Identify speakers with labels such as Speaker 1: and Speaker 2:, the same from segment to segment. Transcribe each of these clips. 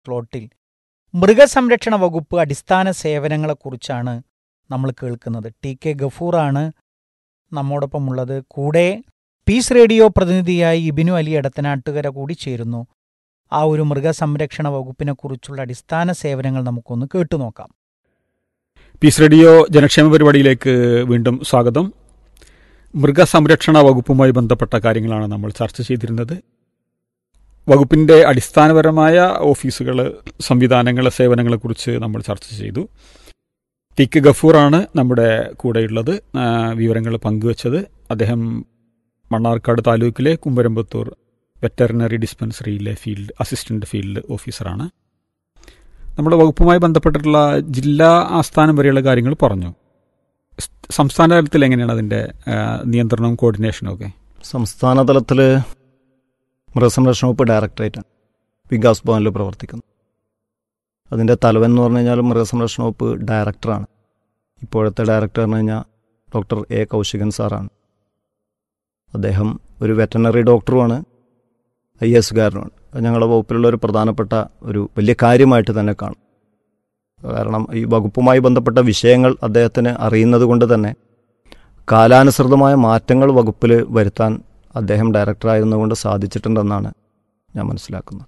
Speaker 1: സ്ലോട്ടിൽ മൃഗസംരക്ഷണ വകുപ്പ് അടിസ്ഥാന സേവനങ്ങളെക്കുറിച്ചാണ് നമ്മൾ കേൾക്കുന്നത്. T K ഗഫൂറാണ് നമ്മോടൊപ്പമുള്ളത്. കൂടെ പീസ് റേഡിയോ പ്രതിനിധിയായി ഇബിനു അലി എടത്തനാട്ടുകര കൂടി ചേരുന്നു. ആ ഒരു മൃഗസംരക്ഷണ വകുപ്പിനെ കുറിച്ചുള്ള അടിസ്ഥാന സേവനങ്ങൾ നമുക്കൊന്ന് കേട്ടുനോക്കാം.
Speaker 2: പീസ് റേഡിയോ ജനക്ഷേമ പരിപാടിയിലേക്ക് വീണ്ടും സ്വാഗതം. മൃഗസംരക്ഷണ വകുപ്പുമായി ബന്ധപ്പെട്ട കാര്യങ്ങളാണ് നമ്മൾ ചർച്ച ചെയ്തിരുന്നത്. വകുപ്പിൻ്റെ അടിസ്ഥാനപരമായ ഓഫീസുകൾ, സംവിധാനങ്ങൾ, സേവനങ്ങളെക്കുറിച്ച് നമ്മൾ ചർച്ച ചെയ്തു. ടി കെ ഗഫൂറാണ് നമ്മുടെ കൂടെയുള്ളത്, വിവരങ്ങൾ പങ്കുവച്ചത്. അദ്ദേഹം മണ്ണാർക്കാട് താലൂക്കിലെ കുമ്പരമ്പത്തൂർ വെറ്ററിനറി ഡിസ്പെൻസറിയിലെ അസിസ്റ്റന്റ് ഫീൽഡ് ഓഫീസറാണ്. നമ്മുടെ വകുപ്പുമായി ബന്ധപ്പെട്ടിട്ടുള്ള ജില്ലാ ആസ്ഥാനം വരെയുള്ള കാര്യങ്ങൾ പറഞ്ഞു. സംസ്ഥാന തലത്തിൽ എങ്ങനെയാണ് അതിൻ്റെ നിയന്ത്രണവും കോർഡിനേഷനും ഒക്കെ?
Speaker 3: സംസ്ഥാന തലത്തിൽ മൃഗസംരക്ഷണ വകുപ്പ് ഡയറക്ടറേറ്റാണ് വികാസ് ഭവനിൽ പ്രവർത്തിക്കുന്നത്. അതിൻ്റെ തലവൻ എന്ന് പറഞ്ഞു കഴിഞ്ഞാൽ മൃഗസംരക്ഷണ വകുപ്പ് ഡയറക്ടറാണ്. ഇപ്പോഴത്തെ ഡയറക്ടർ എന്ന് കഴിഞ്ഞാൽ ഡോക്ടർ എ കൗശികൻ സാറാണ്. അദ്ദേഹം ഒരു വെറ്ററിനറി ഡോക്ടറുമാണ്, IAS കാരനുമാണ്. ഞങ്ങളുടെ വകുപ്പിലുള്ള ഒരു പ്രധാനപ്പെട്ട ഒരു വലിയ കാര്യമായിട്ട് തന്നെ കാണും. കാരണം ഈ വകുപ്പുമായി ബന്ധപ്പെട്ട വിഷയങ്ങൾ അദ്ദേഹത്തിന് അറിയുന്നത് കൊണ്ട് തന്നെ കാലാനുസൃതമായ മാറ്റങ്ങൾ വകുപ്പിൽ വരുത്താൻ അദ്ദേഹം ഡയറക്ടറായിരുന്നുകൊണ്ട് സാധിച്ചിട്ടുണ്ടെന്നാണ് ഞാൻ മനസ്സിലാക്കുന്നത്.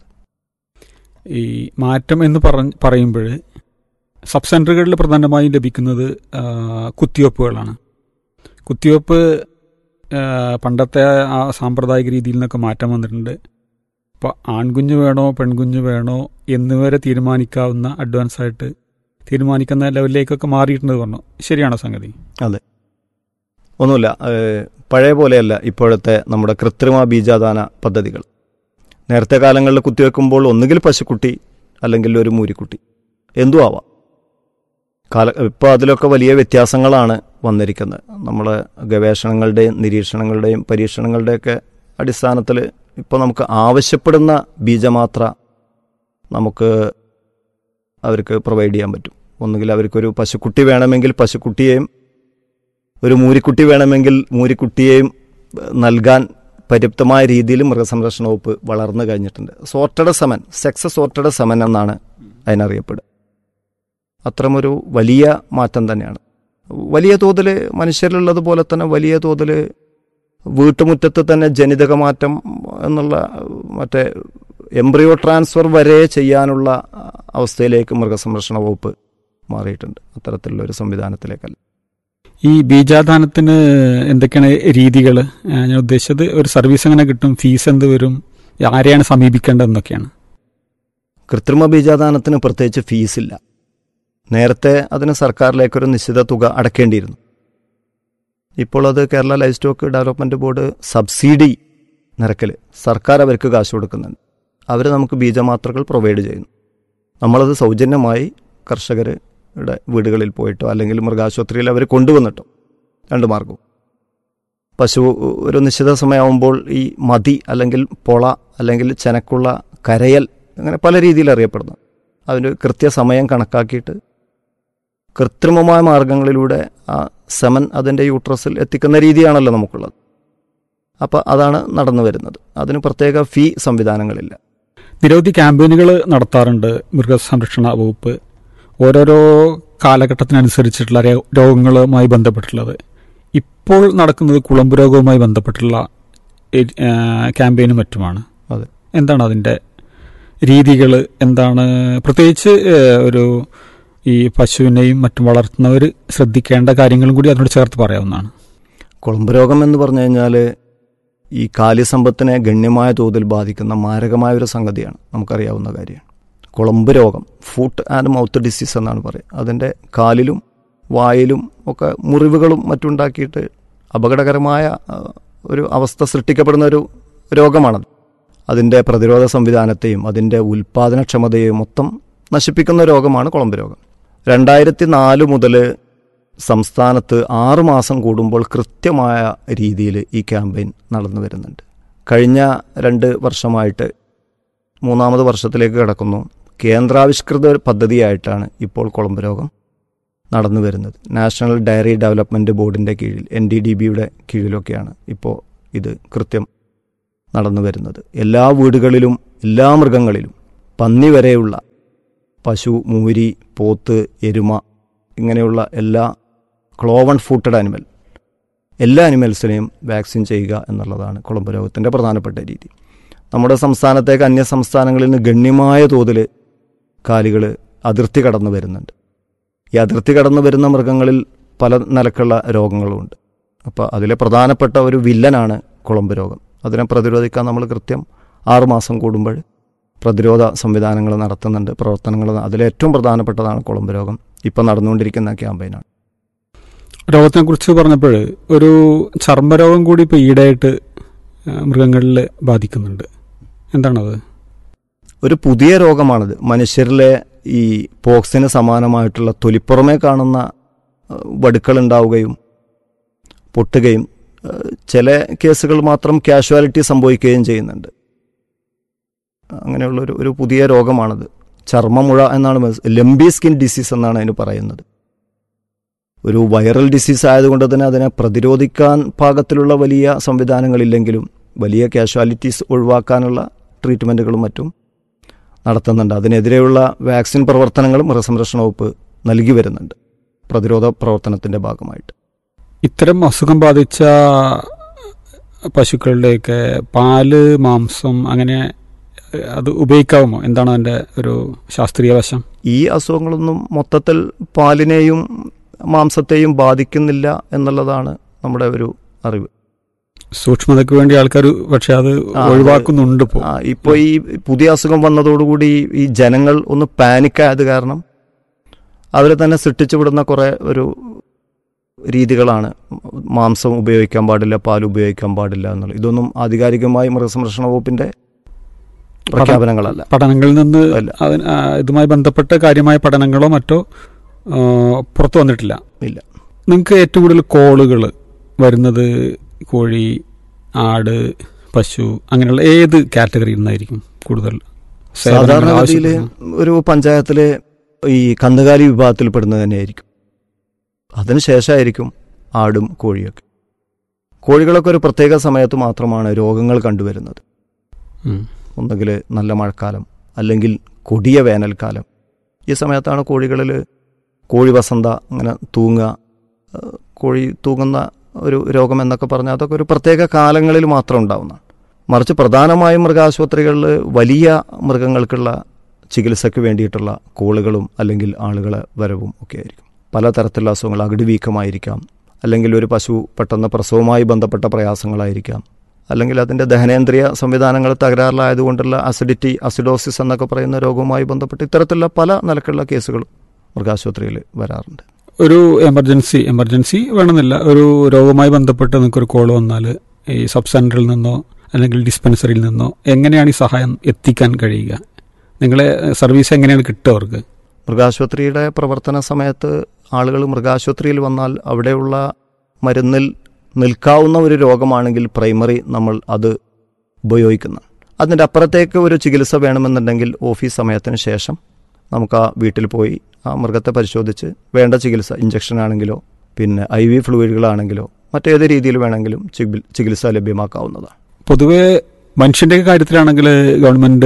Speaker 2: ഈ മാറ്റം എന്ന് പറയുമ്പോൾ സബ് സെൻ്ററുകളിൽ പ്രധാനമായും ലഭിക്കുന്നത് കുത്തിവയ്പ്പുകളാണ്. കുത്തിവയ്പ്പ് പണ്ടത്തെ ആ സാമ്പ്രദായിക രീതിയിൽ നിന്നൊക്കെ മാറ്റം വന്നിട്ടുണ്ട്. ഇപ്പോൾ ആൺകുഞ്ഞ് വേണോ പെൺകുഞ്ഞ് വേണോ എന്നിവരെ തീരുമാനിക്കാവുന്ന, അഡ്വാൻസായിട്ട് തീരുമാനിക്കുന്ന ലെവലിലേക്കൊക്കെ മാറിയിട്ടുണ്ട് പറഞ്ഞു. ശരിയാണോ സംഗതി?
Speaker 3: അതെ, ഒന്നുമില്ല, പഴയ പോലെയല്ല ഇപ്പോഴത്തെ നമ്മുടെ കൃത്രിമ ബീജാദാന പദ്ധതികൾ. നേരത്തെ കാലങ്ങളിൽ കുത്തിവെക്കുമ്പോൾ ഒന്നുകിൽ പശുക്കുട്ടി അല്ലെങ്കിൽ ഒരു മൂരിക്കുട്ടി, എന്തും ആവാം. ഇപ്പോൾ അതിലൊക്കെ വലിയ വ്യത്യാസങ്ങളാണ് വന്നിരിക്കുന്നത്. നമ്മൾ ഗവേഷണങ്ങളുടെയും നിരീക്ഷണങ്ങളുടെയും പരീക്ഷണങ്ങളുടെയൊക്കെ അടിസ്ഥാനത്തിൽ ഇപ്പോൾ നമുക്ക് ആവശ്യപ്പെടുന്ന ബീജമാത്ര നമുക്ക് അവർക്ക് പ്രൊവൈഡ് ചെയ്യാൻ പറ്റും. ഒന്നുകിൽ അവർക്കൊരു പശുക്കുട്ടി വേണമെങ്കിൽ പശുക്കുട്ടിയെയും ഒരു മൂരിക്കുട്ടി വേണമെങ്കിൽ മൂരിക്കുട്ടിയെയും നൽകാൻ പര്യാപ്തമായ രീതിയിൽ മൃഗസംരക്ഷണ വകുപ്പ് വളർന്നു കഴിഞ്ഞിട്ടുണ്ട്. Sorted semen, sex sorted semen എന്നാണ് അതിനറിയപ്പെടുക. അത്തരമൊരു വലിയ മാറ്റം തന്നെയാണ്. വലിയ തോതിൽ മനുഷ്യരിലുള്ളതുപോലെ തന്നെ വലിയ തോതിൽ വീട്ടുമുറ്റത്ത് തന്നെ ജനിതക മാറ്റം എന്നുള്ള മറ്റേ എംബ്രിയോ ട്രാൻസ്ഫർ വരെ ചെയ്യാനുള്ള അവസ്ഥയിലേക്ക് മൃഗസംരക്ഷണ വകുപ്പ് മാറിയിട്ടുണ്ട്. അത്തരത്തിലുള്ള ഒരു സംവിധാനത്തിലേക്കല്ല.
Speaker 2: ഈ ബീജാദാനത്തിന് എന്തൊക്കെയാണ് രീതികൾ? ഞാൻ ഉദ്ദേശിച്ചത് ഒരു സർവീസ് എങ്ങനെ കിട്ടും, ഫീസ് എന്ത് വരും, ആരെയാണ് സമീപിക്കേണ്ടതെന്നൊക്കെയാണ്.
Speaker 3: കൃത്രിമ ബീജാദാനത്തിന് പ്രത്യേകിച്ച് ഫീസില്ല. നേരത്തെ അതിന് സർക്കാരിലേക്കൊരു നിശ്ചിത തുക അടക്കേണ്ടിയിരുന്നു. ഇപ്പോൾ അത് Kerala life stock development board subsidy നിരക്കിൽ സർക്കാർ അവർക്ക് കാശ് കൊടുക്കുന്നുണ്ട്. അവർ നമുക്ക് ബീജമാത്രകൾ പ്രൊവൈഡ് ചെയ്യുന്നു. നമ്മളത് സൗജന്യമായി കർഷകരുടെ വീടുകളിൽ പോയിട്ടോ അല്ലെങ്കിൽ മൃഗാശുപത്രിയിൽ അവർ കൊണ്ടുവന്നിട്ടോ, രണ്ട് മാർഗവും. പശു ഒരു നിശ്ചിത സമയമാകുമ്പോൾ ഈ മതി അല്ലെങ്കിൽ പൊള അല്ലെങ്കിൽ ചെനക്കുള്ള കരയൽ, അങ്ങനെ പല രീതിയിൽ അറിയപ്പെടുന്നു. അതിന് കൃത്യസമയം കണക്കാക്കിയിട്ട് കൃത്രിമമായ മാർഗങ്ങളിലൂടെ ആ സെമൻ അതിൻ്റെ യൂട്രസിൽ എത്തിക്കുന്ന രീതിയാണല്ലോ നമുക്കുള്ളത്. അപ്പോൾ അതാണ് നടന്നു വരുന്നത്. അതിന് പ്രത്യേക ഫീ സംവിധാനങ്ങളില്ല.
Speaker 2: നിരവധി ക്യാമ്പയിനുകൾ നടത്താറുണ്ട് മൃഗസംരക്ഷണ വകുപ്പ്, ഓരോരോ കാലഘട്ടത്തിനനുസരിച്ചിട്ടുള്ള രോഗങ്ങളുമായി ബന്ധപ്പെട്ടുള്ളത്. ഇപ്പോൾ നടക്കുന്നത് കുളമ്പ് രോഗവുമായി ബന്ധപ്പെട്ടുള്ള ക്യാമ്പയിനും മറ്റുമാണ്.
Speaker 3: അതെ,
Speaker 2: എന്താണ് അതിൻ്റെ രീതികൾ? എന്താണ് പ്രത്യേകിച്ച് ഒരു ഈ പശുവിനെയും മറ്റും വളർത്തുന്നവർ ശ്രദ്ധിക്കേണ്ട കാര്യങ്ങളും കൂടി അതിനോട് ചേർത്ത് പറയാവുന്നതാണ്.
Speaker 3: കുളമ്പ് രോഗം എന്ന് പറഞ്ഞു കഴിഞ്ഞാൽ ഈ കാലിസമ്പത്തിനെ ഗണ്യമായ തോതിൽ ബാധിക്കുന്ന മാരകമായ ഒരു സംഗതിയാണ്, നമുക്കറിയാവുന്ന കാര്യമാണ്. കുളമ്പ് രോഗം, ഫുട്ട് ആൻഡ് മൗത്ത് ഡിസീസ് എന്നാണ് പറയുക. അതിൻ്റെ കാലിലും വായിലും ഒക്കെ മുറിവുകളും മറ്റുണ്ടാക്കിയിട്ട് അപകടകരമായ ഒരു അവസ്ഥ സൃഷ്ടിക്കപ്പെടുന്ന ഒരു രോഗമാണത്. അതിൻ്റെ പ്രതിരോധ സംവിധാനത്തെയും അതിൻ്റെ ഉൽപ്പാദനക്ഷമതയെയും മൊത്തം നശിപ്പിക്കുന്ന രോഗമാണ് കുളമ്പ് രോഗം. 2004 മുതൽ സംസ്ഥാനത്ത് 6 മാസം കൂടുമ്പോൾ കൃത്യമായ രീതിയിൽ ഈ ക്യാമ്പയിൻ നടന്നു വരുന്നുണ്ട്. കഴിഞ്ഞ 2 വർഷമായിട്ട് 3ാമത് വർഷത്തിലേക്ക് കടക്കുന്നു. കേന്ദ്രാവിഷ്കൃത പദ്ധതിയായിട്ടാണ് ഇപ്പോൾ കുളമ്പ് രോഗം നടന്നു വരുന്നത്. നാഷണൽ ഡയറി ഡെവലപ്മെൻറ്റ് ബോർഡിൻ്റെ കീഴിൽ NDDBയുടെ കീഴിലൊക്കെയാണ് ഇപ്പോൾ ഇത് കൃത്യം നടന്നു വരുന്നത്. എല്ലാ വീടുകളിലും എല്ലാ മൃഗങ്ങളിലും പന്നി വരെയുള്ള പശു, മൂരി, പോത്ത്, എരുമ ഇങ്ങനെയുള്ള എല്ലാ ക്ലോവൺ ഫൂട്ടഡ് ആനിമൽ, എല്ലാ അനിമൽസിനെയും വാക്സിൻ ചെയ്യുക എന്നുള്ളതാണ് കുളമ്പ് രോഗത്തിൻ്റെ പ്രധാനപ്പെട്ട രീതി. നമ്മുടെ സംസ്ഥാനത്തേക്ക് അന്യ സംസ്ഥാനങ്ങളിൽ നിന്ന് ഗണ്യമായ തോതിൽ കാലികൾ അതിർത്തി കടന്നു വരുന്നുണ്ട്. ഈ അതിർത്തി കടന്നു വരുന്ന മൃഗങ്ങളിൽ പല നിലക്കുള്ള രോഗങ്ങളുമുണ്ട്. അപ്പോൾ അതിലെ പ്രധാനപ്പെട്ട ഒരു വില്ലനാണ് കുളമ്പ് രോഗം. അതിനെ പ്രതിരോധിക്കാൻ നമ്മൾ കൃത്യം 6 മാസം കൂടുമ്പോൾ പ്രതിരോധ സംവിധാനങ്ങൾ നടത്തുന്നുണ്ട്, പ്രവർത്തനങ്ങൾ. അതിലേറ്റവും പ്രധാനപ്പെട്ടതാണ് കുളമ്പ് രോഗം. ഇപ്പം നടന്നുകൊണ്ടിരിക്കുന്ന ക്യാമ്പയിനാണ്.
Speaker 2: രോഗത്തിനെക്കുറിച്ച് പറഞ്ഞപ്പോൾ ഒരു ചർമ്മരോഗം കൂടി ഇപ്പോൾ ഈടായിട്ട് മൃഗങ്ങളിൽ ബാധിക്കുന്നുണ്ട്. എന്താണത്?
Speaker 3: ഒരു പുതിയ രോഗമാണിത്. മനുഷ്യരിലെ ഈ പോക്സിന് സമാനമായിട്ടുള്ള തൊലിപ്പുറമേ കാണുന്ന വടുക്കളുണ്ടാവുകയും പൊട്ടുകയും ചില കേസുകൾ മാത്രം കാഷ്വാലിറ്റി സംഭവിക്കുകയും ചെയ്യുന്നുണ്ട്. അങ്ങനെയുള്ളൊരു ഒരു പുതിയ രോഗമാണിത്. ചർമ്മമുഴ എന്നാണ്, ലംബി സ്കിൻ ഡിസീസ് എന്നാണ് അതിന് പറയുന്നത്. ഒരു വൈറൽ ഡിസീസ് ആയതുകൊണ്ട് തന്നെ അതിനെ പ്രതിരോധിക്കാൻ പാകത്തിലുള്ള വലിയ സംവിധാനങ്ങളില്ലെങ്കിലും വലിയ കാഷ്വാലിറ്റീസ് ഒഴിവാക്കാനുള്ള ട്രീറ്റ്മെൻറ്റുകളും മറ്റും നടത്തുന്നുണ്ട്. അതിനെതിരെയുള്ള വാക്സിൻ പ്രവർത്തനങ്ങളും മൃഗസംരക്ഷണ വകുപ്പ് നൽകി വരുന്നുണ്ട് പ്രതിരോധ പ്രവർത്തനത്തിൻ്റെ ഭാഗമായിട്ട്.
Speaker 2: ഇത്തരം അസുഖം ബാധിച്ച പശുക്കളുടെയൊക്കെ പാല്, മാംസം അങ്ങനെ അത് ഉപയോഗിക്കാവുമോ? എന്താണ് അതിൻ്റെ ഒരു ശാസ്ത്രീയ വശം?
Speaker 3: ഈ അസുഖങ്ങളൊന്നും മൊത്തത്തിൽ പാലിനെയും മാംസത്തെയും ബാധിക്കുന്നില്ല എന്നുള്ളതാണ് നമ്മുടെ ഒരു അറിവ്.
Speaker 2: സൂക്ഷ്മതയ്ക്ക് വേണ്ടി ആൾക്കാർ പക്ഷെ അത് ഒഴിവാക്കുന്നുണ്ട്.
Speaker 3: ഇപ്പോൾ ഈ പുതിയ അസുഖം വന്നതോടുകൂടി ഈ ജനങ്ങൾ ഒന്ന് പാനിക്കായത് കാരണം അവർ തന്നെ സൃഷ്ടിച്ചു വിടുന്ന കുറേ ഒരു രീതികളാണ്. മാംസം ഉപയോഗിക്കാൻ പാടില്ല, പാൽ ഉപയോഗിക്കാൻ പാടില്ല എന്നുള്ളത്. ഇതൊന്നും ആധികാരികമായി മൃഗസംരക്ഷണ വകുപ്പിന്റെ പ്രഖ്യാപനങ്ങളല്ല.
Speaker 2: പഠനങ്ങളിൽ നിന്ന് ഇതുമായി ബന്ധപ്പെട്ട കാര്യമായ പഠനങ്ങളോ മറ്റോ പുറത്തു വന്നിട്ടില്ല.
Speaker 3: ഇല്ല.
Speaker 2: നിങ്ങൾക്ക് ഏറ്റവും കൂടുതൽ കോളുകൾ വരുന്നത് കോഴി, ആട്, പശു അങ്ങനെയുള്ള ഏത് കാറ്റഗറിയിൽ നിന്നായിരിക്കും കൂടുതൽ?
Speaker 3: സാധാരണഗതിയിൽ ഒരു പഞ്ചായത്തിൽ ഈ കന്നുകാലി വിഭാഗത്തിൽപ്പെടുന്നത് തന്നെയായിരിക്കും. അതിനുശേഷമായിരിക്കും ആടും കോഴിയൊക്കെ. കോഴികളൊക്കെ ഒരു പ്രത്യേക സമയത്ത് മാത്രമാണ് രോഗങ്ങൾ കണ്ടുവരുന്നത്. ഒന്നുകിൽ നല്ല മഴക്കാലം അല്ലെങ്കിൽ കൊടിയ വേനൽക്കാലം. ഈ സമയത്താണ് കോഴികളിൽ കോഴി വസന്ത, അങ്ങനെ തൂങ്ങുക, കോഴി തൂങ്ങുന്ന ഒരു രോഗം എന്നൊക്കെ പറഞ്ഞാൽ അതൊക്കെ ഒരു പ്രത്യേക കാലങ്ങളിൽ മാത്രം ഉണ്ടാവുന്നതാണ്. മറിച്ച് പ്രധാനമായും മൃഗാശുപത്രികളിൽ വലിയ മൃഗങ്ങൾക്കുള്ള ചികിത്സയ്ക്ക് വേണ്ടിയിട്ടുള്ള കോളുകളും അല്ലെങ്കിൽ ആളുകളെ വരവും ഒക്കെ ആയിരിക്കും. പലതരത്തിലുള്ള അസുഖങ്ങൾ, അകിട് വീക്കമായിരിക്കാം, അല്ലെങ്കിൽ ഒരു പശു പെട്ടെന്ന് പ്രസവവുമായി ബന്ധപ്പെട്ട പ്രയാസങ്ങളായിരിക്കാം, അല്ലെങ്കിൽ അതിൻ്റെ ദഹനേന്ദ്രിയ സംവിധാനങ്ങൾ തകരാറിലായതുകൊണ്ടുള്ള അസിഡോസിസ് എന്നൊക്കെ പറയുന്ന രോഗവുമായി ബന്ധപ്പെട്ട് ഇത്തരത്തിലുള്ള പല നിലക്കുള്ള കേസുകൾ മൃഗാശുപത്രിയിൽ വരാറുണ്ട്.
Speaker 2: ഒരു എമർജൻസി വേണമെന്നില്ല, ഒരു രോഗവുമായി ബന്ധപ്പെട്ട് നിങ്ങൾക്കൊരു കോൾ വന്നാൽ ഈ സബ് സെൻ്ററിൽ നിന്നോ അല്ലെങ്കിൽ ഡിസ്പെൻസറിയിൽ നിന്നോ എങ്ങനെയാണ് ഈ സഹായം എത്തിക്കാൻ കഴിയുക? നിങ്ങളെ സർവീസ് എങ്ങനെയാണ് കിട്ടുക അവർക്ക്?
Speaker 3: മൃഗാശുപത്രിയുടെ പ്രവർത്തന സമയത്ത് ആളുകൾ മൃഗാശുപത്രിയിൽ വന്നാൽ അവിടെയുള്ള മരുന്നിൽ നിൽക്കാവുന്ന ഒരു രോഗമാണെങ്കിൽ പ്രൈമറി നമ്മൾ അത് ഉപയോഗിക്കുന്നു. അതിൻ്റെ അപ്പുറത്തേക്ക് ഒരു ചികിത്സ വേണമെന്നുണ്ടെങ്കിൽ ഓഫീസ് സമയത്തിന് ശേഷം നമുക്ക് ആ വീട്ടിൽ പോയി ആ മൃഗത്തെ പരിശോധിച്ച് വേണ്ട ചികിത്സ, ഇഞ്ചക്ഷൻ ആണെങ്കിലോ പിന്നെ IV ഫ്ലൂയിഡുകളാണെങ്കിലോ മറ്റേത് രീതിയിൽ വേണമെങ്കിലും ചികിത്സ ലഭ്യമാക്കാവുന്നതാണ്.
Speaker 2: പൊതുവെ മനുഷ്യൻ്റെ കാര്യത്തിലാണെങ്കിൽ ഗവൺമെൻറ്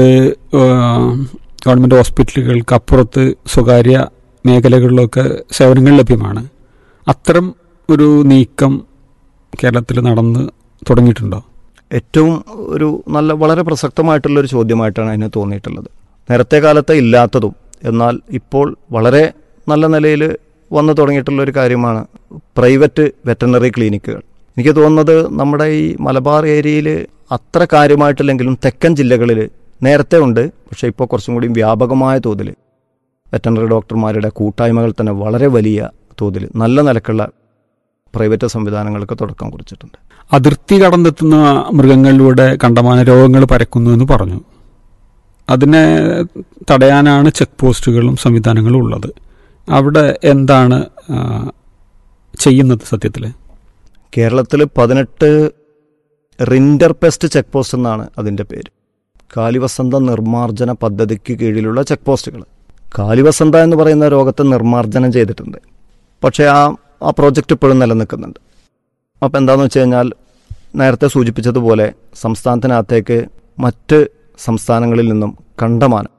Speaker 2: ഹോസ്പിറ്റലുകൾക്ക് അപ്പുറത്ത് സ്വകാര്യ മേഖലകളിലൊക്കെ സേവനങ്ങൾ ലഭ്യമാണ്. അത്തരം ഒരു നീക്കം കേരളത്തിൽ നടന്ന് തുടങ്ങിയിട്ടുണ്ടോ?
Speaker 3: ഏറ്റവും ഒരു വളരെ പ്രസക്തമായിട്ടുള്ളൊരു ചോദ്യമായിട്ടാണ് അതിന് തോന്നിയിട്ടുള്ളത്. നേരത്തെ കാലത്ത് ഇല്ലാത്തതും എന്നാൽ ഇപ്പോൾ വളരെ നല്ല നിലയിൽ വന്നു തുടങ്ങിയിട്ടുള്ളൊരു കാര്യമാണ് പ്രൈവറ്റ് വെറ്ററിനറി ക്ലിനിക്കുകൾ. എനിക്ക് തോന്നുന്നത് നമ്മുടെ ഈ മലബാർ ഏരിയയിൽ അത്ര കാര്യമായിട്ടില്ലെങ്കിലും തെക്കൻ ജില്ലകളിൽ നേരത്തെ ഉണ്ട്. പക്ഷേ ഇപ്പോൾ കുറച്ചും കൂടി വ്യാപകമായ തോതിൽ വെറ്ററിനറി ഡോക്ടർമാരുടെ കൂട്ടായ്മകൾ തന്നെ വളരെ വലിയ തോതിൽ നല്ല നിലക്കുള്ള പ്രൈവറ്റ് സംവിധാനങ്ങൾക്ക് തുടക്കം കുറിച്ചിട്ടുണ്ട്.
Speaker 2: അതിർത്തി കടന്നെത്തുന്ന മൃഗങ്ങളിലൂടെ കണ്ടമാന രോഗങ്ങൾ പരക്കുന്നു എന്ന് പറഞ്ഞു. അതിനെ തടയാനാണ് ചെക്ക് പോസ്റ്റുകളും സംവിധാനങ്ങളും ഉള്ളത്. അവിടെ എന്താണ് ചെയ്യുന്നത്? സത്യത്തിൽ
Speaker 3: കേരളത്തിൽ 18 റിൻഡർ പെസ്റ്റ് ചെക്ക് പോസ്റ്റ് എന്നാണ് അതിൻ്റെ പേര്. കാലിവസന്ത നിർമ്മാർജ്ജന പദ്ധതിക്ക് കീഴിലുള്ള ചെക്ക് പോസ്റ്റുകൾ. കാലിവസന്ത എന്ന് പറയുന്ന രോഗത്തെ നിർമ്മാർജ്ജനം ചെയ്തിട്ടുണ്ട്. പക്ഷേ ആ പ്രോജക്റ്റ് ഇപ്പോഴും നിലനിൽക്കുന്നുണ്ട്. അപ്പോൾ എന്താണെന്ന് വെച്ച് കഴിഞ്ഞാൽ നേരത്തെ സൂചിപ്പിച്ചതുപോലെ സംസ്ഥാനത്തിനകത്തേക്ക് മറ്റ് സംസ്ഥാനങ്ങളിൽ നിന്നും കണ്ടമാനം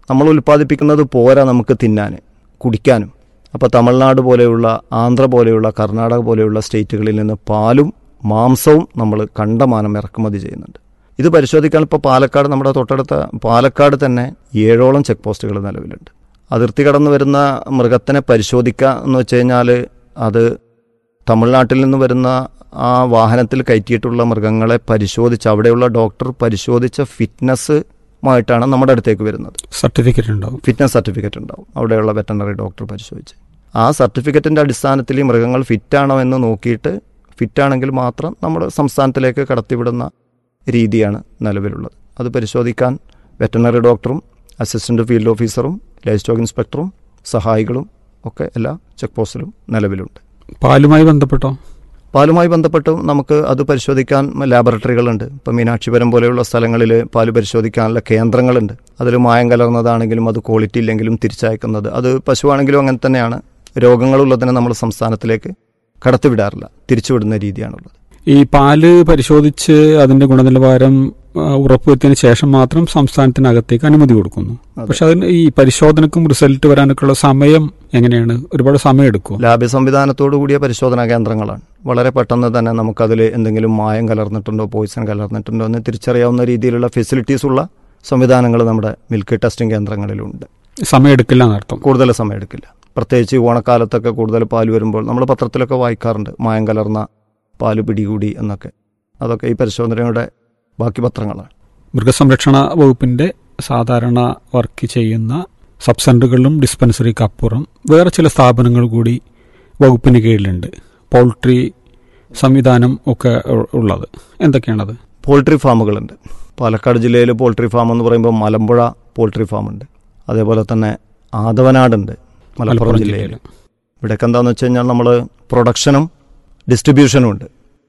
Speaker 3: നമ്മൾ ഉൽപ്പാദിപ്പിക്കുന്നത് പോരാ നമുക്ക് തിന്നാൻ കുടിക്കാനും. അപ്പോൾ തമിഴ്നാട് പോലെയുള്ള, ആന്ധ്ര പോലെയുള്ള, കർണാടക പോലെയുള്ള സ്റ്റേറ്റുകളിൽ നിന്ന് പാലും മാംസവും നമ്മൾ കണ്ടമാനം ഇറക്കുമതി ചെയ്യുന്നുണ്ട്. ഇത് പരിശോധിക്കാൻ ഇപ്പോൾ പാലക്കാട്, നമ്മുടെ തൊട്ടടുത്ത പാലക്കാട് തന്നെ 7ഓളം ചെക്ക് പോസ്റ്റുകൾ നിലവിലുണ്ട്. അതിർത്തി കടന്നു വരുന്ന മൃഗത്തിനെ പരിശോധിക്കുക എന്ന് വെച്ച് കഴിഞ്ഞാൽ അത് തമിഴ്നാട്ടിൽ നിന്ന് വരുന്ന ആ വാഹനത്തിൽ കയറ്റിയിട്ടുള്ള മൃഗങ്ങളെ പരിശോധിച്ച് അവിടെയുള്ള ഡോക്ടർ പരിശോധിച്ച ഫിറ്റ്നസ്സുമായിട്ടാണ് നമ്മുടെ അടുത്തേക്ക് വരുന്നത്.
Speaker 2: സർട്ടിഫിക്കറ്റ് ഉണ്ടാവും,
Speaker 3: ഫിറ്റ്നസ് സർട്ടിഫിക്കറ്റ് ഉണ്ടാവും അവിടെയുള്ള വെറ്ററിനറി ഡോക്ടർ പരിശോധിച്ച്. ആ സർട്ടിഫിക്കറ്റിൻ്റെ അടിസ്ഥാനത്തിൽ ഈ മൃഗങ്ങൾ ഫിറ്റാണോ എന്ന് നോക്കിയിട്ട് ഫിറ്റാണെങ്കിൽ മാത്രം നമ്മുടെ സംസ്ഥാനത്തിലേക്ക് കടത്തിവിടുന്ന രീതിയാണ് നിലവിലുള്ളത്. അത് പരിശോധിക്കാൻ വെറ്ററിനറി ഡോക്ടറും അസിസ്റ്റന്റ് ഫീൽഡ് ഓഫീസറും ലൈഫ് സ്റ്റോക്ക് ഇൻസ്പെക്ടറും സഹായികളും ഒക്കെ എല്ലാ ചെക്ക് പോസ്റ്റിലും നിലവിലുണ്ട്.
Speaker 2: പാലുമായി ബന്ധപ്പെട്ടോ?
Speaker 3: പാലുമായി ബന്ധപ്പെട്ടും നമുക്ക് അത് പരിശോധിക്കാൻ ലാബറട്ടറികളുണ്ട്. ഇപ്പോൾ മീനാക്ഷിപുരം പോലെയുള്ള സ്ഥലങ്ങളിൽ പാല് പരിശോധിക്കാനുള്ള കേന്ദ്രങ്ങളുണ്ട്. അതിൽ മായം കലർന്നതാണെങ്കിലും അത് ക്വാളിറ്റി ഇല്ലെങ്കിലും തിരിച്ചയക്കുന്നത്, അത് പശുവാണെങ്കിലും അങ്ങനെ തന്നെയാണ്. രോഗങ്ങളുള്ളതിനെ നമ്മൾ സംസ്ഥാനത്തിലേക്ക് കടത്തിവിടാറില്ല, തിരിച്ചുവിടുന്ന രീതിയാണുള്ളത്.
Speaker 2: ഈ പാല് പരിശോധിച്ച് അതിന്റെ ഗുണനിലവാരം ഉറപ്പുവരുത്തിയതിനു ശേഷം മാത്രം സംസ്ഥാനത്തിനകത്തേക്ക് അനുമതി കൊടുക്കുന്നു. പക്ഷെ അതിന് ഈ പരിശോധനക്കും റിസൾട്ട് വരാനൊക്കെയുള്ള സമയം എങ്ങനെയാണ്? ഒരുപാട് സമയം എടുക്കും?
Speaker 3: ലാബ് സംവിധാനത്തോടു കൂടിയ പരിശോധനാ കേന്ദ്രങ്ങളാണ്. വളരെ പെട്ടെന്ന് തന്നെ നമുക്കതിൽ എന്തെങ്കിലും മായം കലർന്നിട്ടുണ്ടോ, പോയിസൺ കലർന്നിട്ടുണ്ടോ എന്ന് തിരിച്ചറിയാവുന്ന രീതിയിലുള്ള ഫെസിലിറ്റീസ് ഉള്ള സംവിധാനങ്ങൾ നമ്മുടെ മിൽക്ക് ടെസ്റ്റിംഗ് കേന്ദ്രങ്ങളിലുണ്ട്.
Speaker 2: സമയം എടുക്കില്ല എന്നർത്ഥം? കൂടുതൽ
Speaker 3: സമയം എടുക്കില്ല. പ്രത്യേകിച്ച് ഓണക്കാലത്തൊക്കെ കൂടുതൽ പാല് വരുമ്പോൾ നമ്മൾ പത്രത്തിലൊക്കെ വായിക്കാറുണ്ട്, മായം കലർന്ന പാല് പിടികൂടി എന്നൊക്കെ. അതൊക്കെ ഈ പരിശോധനയുടെ ബാക്കി പത്രങ്ങളാണ്.
Speaker 2: മൃഗസംരക്ഷണ വകുപ്പിന്റെ സാധാരണ വർക്ക് ചെയ്യുന്ന സബ് സെന്ററുകളിലും ഡിസ്പെൻസറിക്ക് അപ്പുറം വേറെ ചില സ്ഥാപനങ്ങൾ കൂടി വകുപ്പിന് കീഴിലുണ്ട്. പൗൾട്രി സംവിധാനം ഒക്കെ ഉള്ളത് എന്തൊക്കെയാണത്?
Speaker 3: പോൾട്രി ഫാമുകളുണ്ട്. പാലക്കാട് ജില്ലയിൽ പോൾട്രി ഫാം എന്ന് പറയുമ്പോൾ മലമ്പുഴ പോൾട്രി ഫാമുണ്ട്. അതേപോലെ തന്നെ ആദവനാടുണ്ട് മലപ്പുറം ജില്ലയിൽ. ഇവിടെയൊക്കെ എന്താണെന്ന് വെച്ച് കഴിഞ്ഞാൽ നമ്മൾ പ്രൊഡക്ഷനും ഡിസ്ട്രിബ്യൂഷനും ഉണ്ട്.